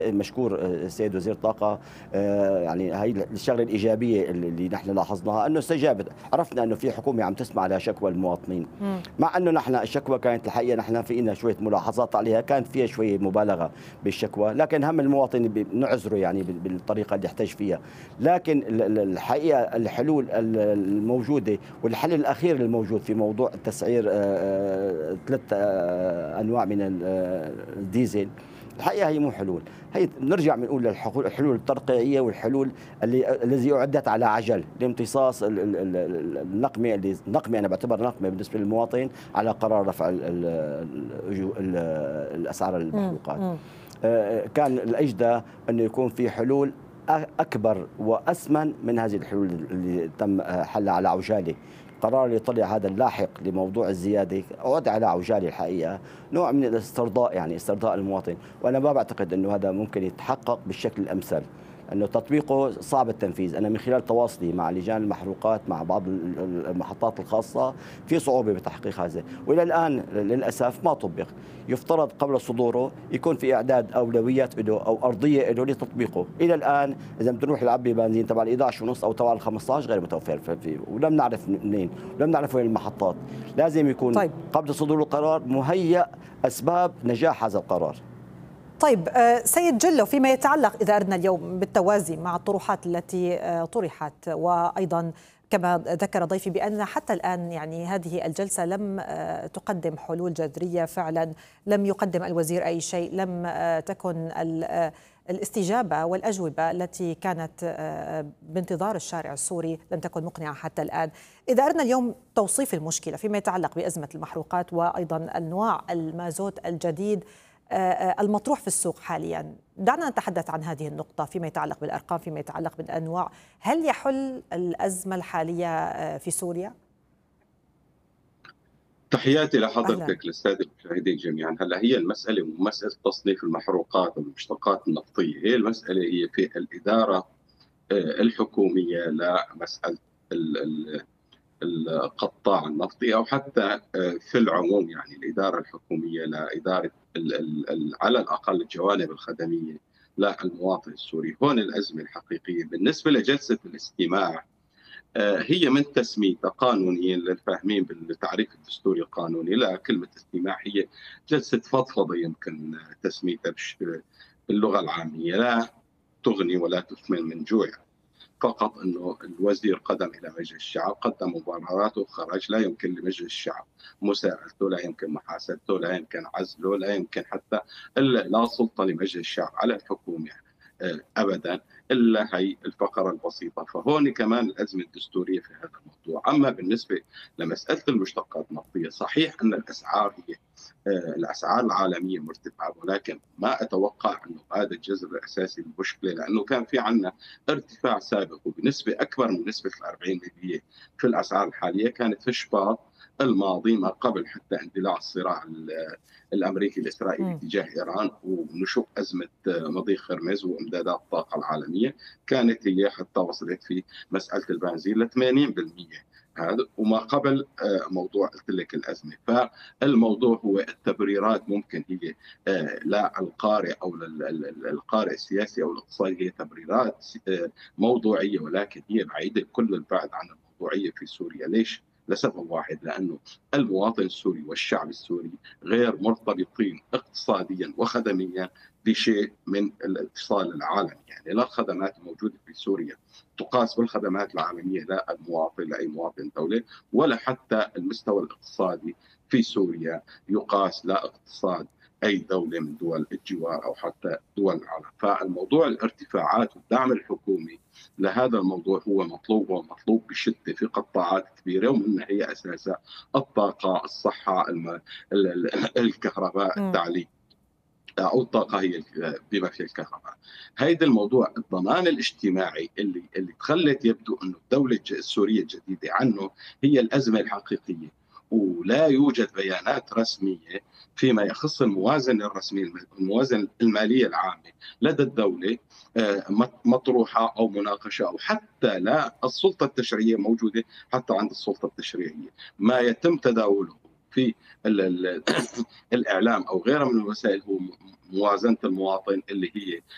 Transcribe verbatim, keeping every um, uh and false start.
مشكور السيد وزير الطاقة. آه، يعني هي الشغلة الإيجابية اللي نحن لاحظناها أنه استجابت. عرفنا أنه في حكومة عم تسمع لشكوى المواطنين، مم. مع أنه نحن الشكوى كانت الحقيقة نحن في لنا شوية ملاحظات عليها، كانت فيها شوية مبالغة بالشكوى، لكن هم المواطن بنعذره يعني بالطريقة اللي يحتاج فيها. لكن الحقيقة الحلول الموجودة والحل الأخير الموجود في موضوع تسعير ثلاث أنواع من الديزل، الحقيقه هي مو حلول، هي بنرجع بنقول للحلول الترقيعيه والحلول اللي الذي اعدت على عجل لامتصاص النقمه اللي النقمه انا بعتبر نقمه بالنسبه للمواطن على قرار رفع ال ال ال الاسعار المحروقات. كان الاجدى انه يكون في حلول اكبر واسمن من هذه الحلول اللي تم حلها على عجاله. القرار اللي طلع هذا اللاحق لموضوع الزياده عود على عجاله الحقيقه، نوع من الاسترضاء، يعني استرضاء المواطن، وانا ما بعتقد انه هذا ممكن يتحقق بالشكل الامثل، انه تطبيقه صعب التنفيذ. انا من خلال تواصلي مع لجان المحروقات مع بعض المحطات الخاصه في صعوبه بتحقيق هذا، والى الان للاسف ما طبق. يفترض قبل صدوره يكون في اعداد اولويات له او ارضيه له لتطبيقه. الى الان اذا بنروح نعبي بنزين تبع ال احد عشر ونص او تبع ال خمسة عشر غير متوفر فيه، ولم نعرف منين، ولم نعرف وين المحطات. لازم يكون طيب. قبل صدور القرار مهيأ اسباب نجاح هذا القرار. طيب سيد جلو، فيما يتعلق إذا أردنا اليوم بالتوازي مع الطروحات التي طرحت، وأيضا كما ذكر ضيفي بأن حتى الآن يعني هذه الجلسة لم تقدم حلول جذرية فعلا، لم يقدم الوزير أي شيء، لم تكن الاستجابة والأجوبة التي كانت بانتظار الشارع السوري لم تكن مقنعة حتى الآن. إذا أردنا اليوم توصيف المشكلة فيما يتعلق بأزمة المحروقات وأيضا أنواع المازوت الجديد المطروح في السوق حاليا، دعنا نتحدث عن هذه النقطة فيما يتعلق بالأرقام، فيما يتعلق بالأنواع. هل يحل الأزمة الحالية في سوريا؟ تحياتي لحضرتك للسادة المشاهدين جميعا. هلا هي المسألة مو مسألة تصنيف المحروقات والمشتقات النفطية، هي المسألة هي في الإدارة الحكومية لمسألة القطاع النفطي، أو حتى في العموم يعني الإدارة الحكومية لإدارة على الأقل الجوانب الخدمية للمواطن السوري. هون الأزمة الحقيقية بالنسبة لجلسة الاستماع، هي من تسميتها قانونيا للفاهمين بالتعريف الدستوري القانوني لكلمة استماع، هي جلسة فضفضة يمكن تسميتها باللغة العامية، لا تغني ولا تثمن من جوع، فقط انه الوزير قدم الى مجلس الشعب، قدم مبرراته وخرج، لا يمكن لمجلس الشعب مساءلته، لا يمكن محاسبته، لا يمكن عزله، لا يمكن حتى لا سلطه لمجلس الشعب على الحكومه ابدا الا هي الفقره البسيطه. فهون كمان الازمه الدستوريه في هذا الموضوع. اما بالنسبه لمساله المشتقات النفطيه، صحيح ان الاسعار هي الاسعار العالميه مرتفعه، ولكن ما اتوقع انه هذا الجذر الاساسي للمشكله، لانه كان في عندنا ارتفاع سابق وبنسبه اكبر من نسبه أربعين بالمئة في الاسعار الحاليه، كانت في شباط الماضي ما قبل حتى اندلاع الصراع الامريكي الاسرائيلي تجاه ايران ونشوء ازمه مضيق هرمز وامدادات الطاقه العالميه، كانت هي حتى وصلت في مساله البنزين ل ثمانين بالمئة هذا، وما قبل موضوع قلت لك الازمه. فالموضوع هو التبريرات ممكن هي لا القارئ او القارئ السياسي او الاقتصادي، هي تبريرات موضوعيه، ولكن هي بعيده كل البعد عن الموضوعيه في سوريا. ليش؟ لسبب واحد، لانه المواطن السوري والشعب السوري غير مرتبطين اقتصاديا وخدميا بشيء من الاتصال العالمي، يعني لا الخدمات الموجوده في سوريا تقاس بالخدمات العالميه لا المواطن لاي مواطن دوله، ولا حتى المستوى الاقتصادي في سوريا يقاس لا اقتصاد اي دوله من دول الجوار او حتى دول العالم. فالموضوع الارتفاعات والدعم الحكومي لهذا الموضوع هو مطلوب، ومطلوب بشده في قطاعات كبيره، ومنها هي اساسا الطاقه، الصحه، الكهرباء، التعليم، او الطاقه هي بما في الكهرباء. هيدا الموضوع الضمان الاجتماعي اللي اللي خلت يبدو انه الدوله السوريه الجديده عنه هي الازمه الحقيقيه، ولا يوجد بيانات رسميه فيما يخص الموازنه الرسميه، الموازنه الماليه العامه لدى الدوله مطروحه او مناقشه، او حتى لا السلطه التشريعيه موجوده حتى عند السلطه التشريعيه. ما يتم تداوله في الاعلام او غيرها من الوسائل هو موازنه المواطن اللي هي